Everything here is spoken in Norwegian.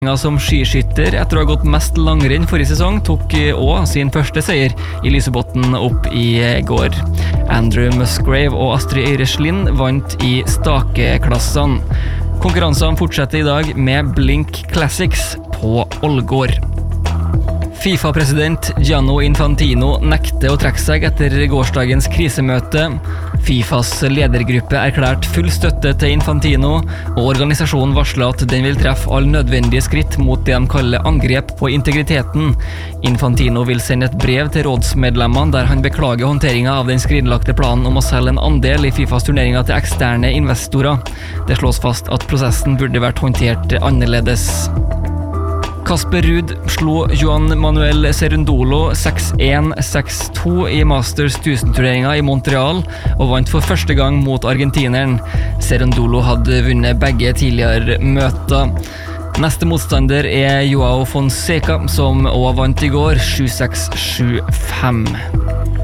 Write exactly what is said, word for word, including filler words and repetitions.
Som skiskytter etter å ha gått mest langrenn forrige sesong tok også sin første seier i Lysebotn opp i går. Andrew Musgrave og Astrid Øyreslin vant i stakeklassene. Konkurransene fortsetter i dag med Blink Classics på Ålgård. FIFA-president Gianni Infantino nekter å trekke seg etter gårsdagens krisemøte. FIFAs ledergruppe erklært full støtte til Infantino, og organisasjonen varsler at den vil treffe alle nødvendige skritt mot det de kaller angrep på integriteten. Infantino vil sende et brev til rådsmedlemmene der han beklager håndteringen av den skrinlagte planen om å selge en andel i FIFAs turneringer til eksterne investorer. Det slås fast at prosessen burde vært håndtert annerledes. Kasper Ruud slo Juan Manuel Cerundolo seks én seks to i Masters tusen-turneringen i Montreal og vant for første gang mot argentineren. Cerundolo hadde vunnet begge tidligere møter. Neste motstander er Joao Fonseca, som også vant i går sju seks sju fem.